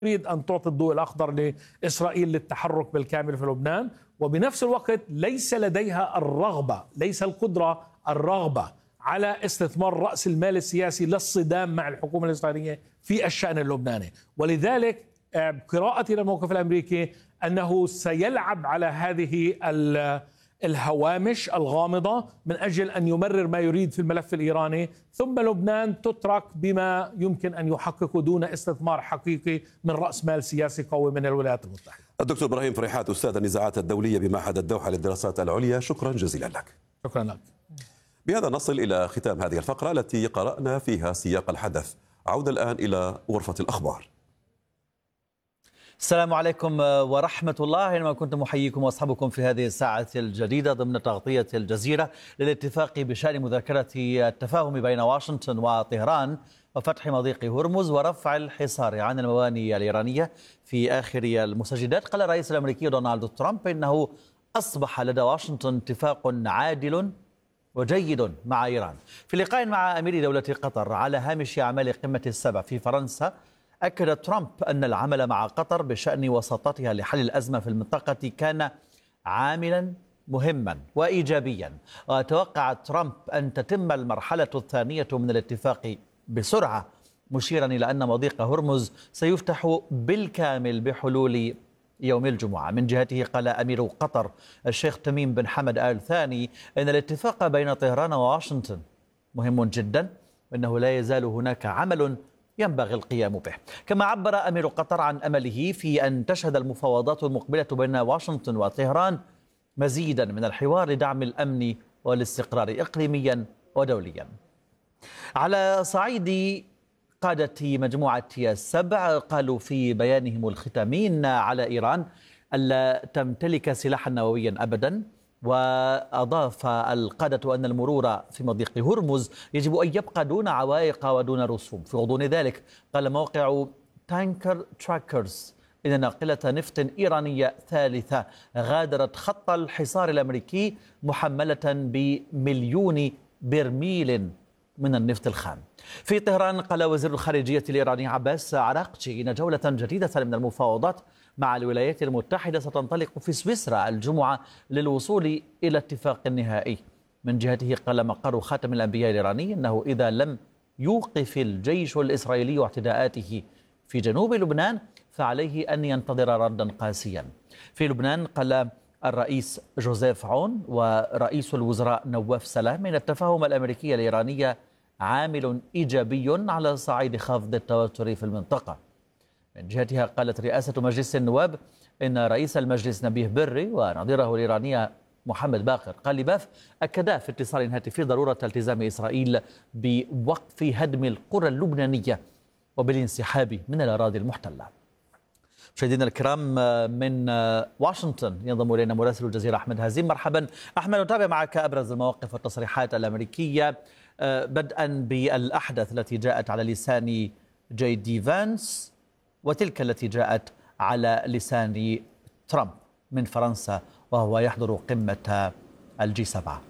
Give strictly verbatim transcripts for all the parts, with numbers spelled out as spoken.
تريد أن تعطي الضوء الأخضر لإسرائيل للتحرك بالكامل في لبنان، وبنفس الوقت ليس لديها الرغبة، ليس القدرة، الرغبة على استثمار رأس المال السياسي للصدام مع الحكومة الإسرائيلية في الشأن اللبناني. ولذلك قراءتي للموقف الأمريكي أنه سيلعب على هذه الهوامش الغامضة من أجل أن يمرر ما يريد في الملف الإيراني، ثم لبنان تترك بما يمكن أن يحققه دون استثمار حقيقي من رأس مال سياسي قوي من الولايات المتحدة. الدكتور إبراهيم فريحات، أستاذ النزاعات الدولية بمعهد الدوحة للدراسات العليا، شكرا جزيلا لك. شكرا لك. بهذا نصل إلى ختام هذه الفقرة التي قرأنا فيها سياق الحدث. عودة الآن إلى غرفة الأخبار. السلام عليكم ورحمة الله. أينما كنتم أحييكم وأصحابكم في هذه الساعة الجديدة ضمن تغطية الجزيرة للاتفاق بشأن مذاكرة التفاهم بين واشنطن وطهران وفتح مضيق هرمز ورفع الحصار عن الموانئ الإيرانية في آخر المستجدات. قال الرئيس الأمريكي دونالد ترامب إنه أصبح لدى واشنطن اتفاق عادل وجيد مع إيران. في لقاء مع أمير دولة قطر على هامش أعمال قمة السبع في فرنسا، أكد ترامب أن العمل مع قطر بشأن وساطتها لحل الأزمة في المنطقة كان عاملا مهما وإيجابيا. وتوقع ترامب أن تتم المرحلة الثانية من الاتفاق بسرعة، مشيرا إلى أن مضيق هرمز سيفتح بالكامل بحلول يوم الجمعة. من جهته قال أمير قطر الشيخ تميم بن حمد آل ثاني أن الاتفاق بين طهران وواشنطن مهم جدا، وأنه لا يزال هناك عمل ينبغي القيام به. كما عبر أمير قطر عن أمله في أن تشهد المفاوضات المقبلة بين واشنطن وطهران مزيدا من الحوار لدعم الأمن والاستقرار إقليميا ودوليا. على صعيد قادة مجموعة السبع، قالوا في بيانهم الختامي على إيران ألا تمتلك سلاحا نوويا أبدا. وأضاف القادة أن المرور في مضيق هرمز يجب أن يبقى دون عوائق ودون رسوم. في غضون ذلك قال موقع تانكر تراكرز إن ناقلة نفط إيرانية ثالثة غادرت خط الحصار الأمريكي محملة بمليون برميل من النفط الخام. في طهران قال وزير الخارجية الإيراني عباس عراقجي إن جولة جديدة من المفاوضات مع الولايات المتحدة ستنطلق في سويسرا الجمعة للوصول إلى اتفاق نهائي. من جهته قال مقر خاتم الأنبياء الإيراني أنه إذا لم يوقف الجيش الإسرائيلي اعتداءاته في جنوب لبنان فعليه أن ينتظر ردا قاسيا. في لبنان قال الرئيس جوزيف عون ورئيس الوزراء نواف سلام إن التفاهم الأمريكي الإيراني عامل إيجابي على صعيد خفض التوتر في المنطقة. من جهتها قالت رئاسة مجلس النواب إن رئيس المجلس نبيه بري ونظيره الإيراني محمد باقر قالباف أكدا في اتصال هاتفي ضرورة التزام إسرائيل بوقف هدم القرى اللبنانية وبالانسحاب من الأراضي المحتلة. مشاهدينا الكرام، من واشنطن ينضم إلينا مراسل الجزيرة أحمد هزيم. مرحبا أحمد، نتابع معك أبرز المواقف والتصريحات الأمريكية بدءا بالأحدث التي جاءت على لسان جي دي فانس وتلك التي جاءت على لسان ترامب من فرنسا وهو يحضر قمة الجي سبعة.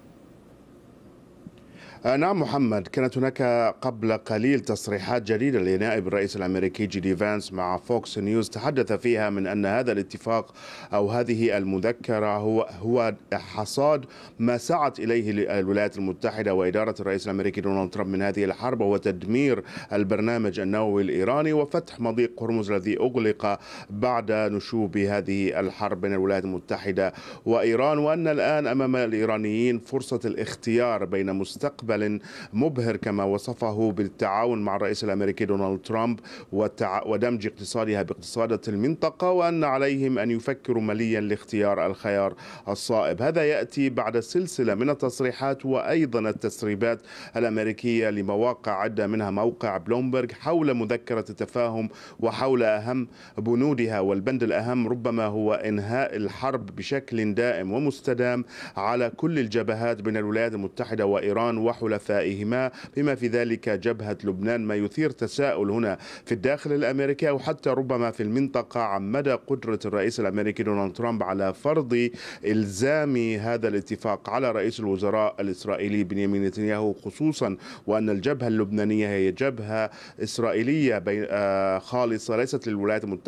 نعم محمد، كانت هناك قبل قليل تصريحات جديدة لنائب الرئيس الأمريكي جي دي فانس مع فوكس نيوز، تحدث فيها من أن هذا الاتفاق أو هذه المذكرة هو هو حصاد ما سعت إليه الولايات المتحدة وإدارة الرئيس الأمريكي دونالد ترامب من هذه الحرب، وهو تدمير البرنامج النووي الإيراني وفتح مضيق هرمز الذي أغلق بعد نشوب هذه الحرب بين الولايات المتحدة وإيران، وأن الآن أمام الإيرانيين فرصة الاختيار بين مستقبل مبهر كما وصفه بالتعاون مع الرئيس الأمريكي دونالد ترامب ودمج اقتصادها باقتصادات المنطقة، وأن عليهم أن يفكروا مليا لاختيار الخيار الصائب. هذا يأتي بعد سلسلة من التصريحات وأيضا التسريبات الأمريكية لمواقع عدة منها موقع بلومبرج حول مذكرة التفاهم وحول أهم بنودها، والبند الأهم ربما هو إنهاء الحرب بشكل دائم ومستدام على كل الجبهات بين الولايات المتحدة وإيران وحلفائهما بما في ذلك جبهة لبنان، ما يثير تساؤل هنا في الداخل الأمريكي أو حتى ربما في المنطقة عن مدى قدرة الرئيس الأمريكي دونالد ترامب على فرض إلزام هذا الاتفاق على رئيس الوزراء الإسرائيلي بنيامين نتنياهو، خصوصا وأن الجبهة اللبنانية هي جبهة إسرائيلية خالصة ليست للولايات المتحدة